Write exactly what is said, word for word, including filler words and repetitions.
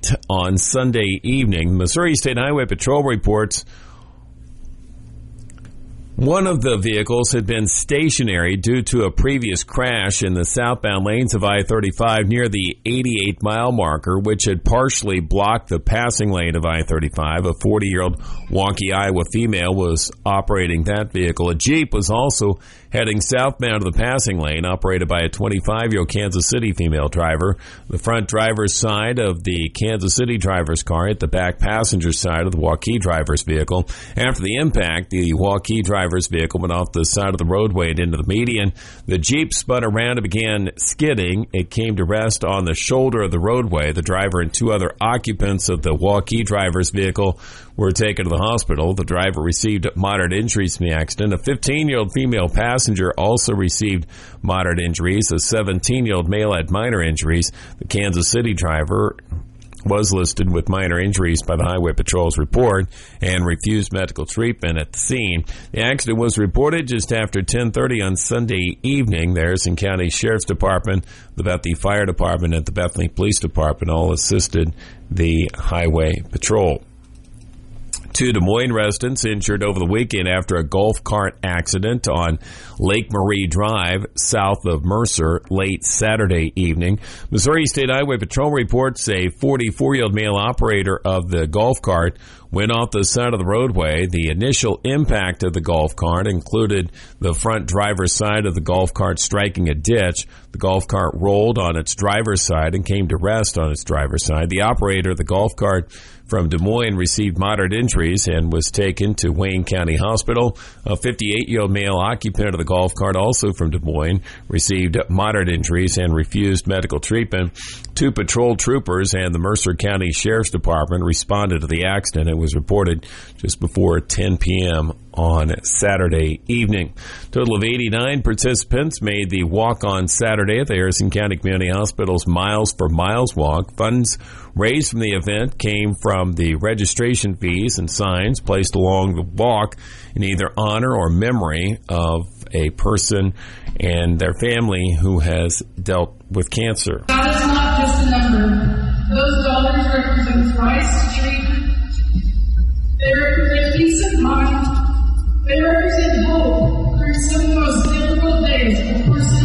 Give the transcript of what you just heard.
late on Sunday evening. Missouri State Highway Patrol reports one of the vehicles had been stationary due to a previous crash in the southbound lanes of I thirty-five near the eighty-eight mile marker, which had partially blocked the passing lane of I thirty-five. A forty-year-old Waukee, Iowa female was operating that vehicle. A Jeep was also heading southbound to the passing lane, operated by a twenty-five-year-old Kansas City female driver. The front driver's side of the Kansas City driver's car hit the back passenger side of the Waukee driver's vehicle. After the impact, the Waukee driver's vehicle went off the side of the roadway and into the median. The Jeep spun around and began skidding. It came to rest on the shoulder of the roadway. The driver and two other occupants of the Waukee driver's vehicle were taken to the hospital. The driver received moderate injuries from the accident. A fifteen-year-old female passenger also received moderate injuries. A seventeen-year-old male had minor injuries. The Kansas City driver was listed with minor injuries by the Highway Patrol's report and refused medical treatment at the scene. The accident was reported just after ten thirty on Sunday evening. The Harrison County Sheriff's Department, the Bethany Fire Department, and the Bethany Police Department all assisted the Highway Patrol. Two Des Moines residents injured over the weekend after a golf cart accident on Lake Marie Drive south of Mercer late Saturday evening. Missouri State Highway Patrol reports a forty-four-year-old male operator of the golf cart went off the side of the roadway. The initial impact of the golf cart included the front driver's side of the golf cart striking a ditch. The golf cart rolled on its driver's side and came to rest on its driver's side. The operator of the golf cart from Des Moines received moderate injuries and was taken to Wayne County Hospital. A fifty-eight-year-old male occupant of the golf cart, also from Des Moines, received moderate injuries and refused medical treatment. Two patrol troopers and the Mercer County Sheriff's Department responded to the accident. It was reported just before ten p.m. on Saturday evening. Total of eighty-nine participants made the walk on Saturday at the Harrison County Community Hospital's Miles for Miles walk. Funds raised from the event came from the registration fees and signs placed along the walk in either honor or memory of a person and their family who has dealt with cancer. God is not just a number. Those dollars represent Christ's treat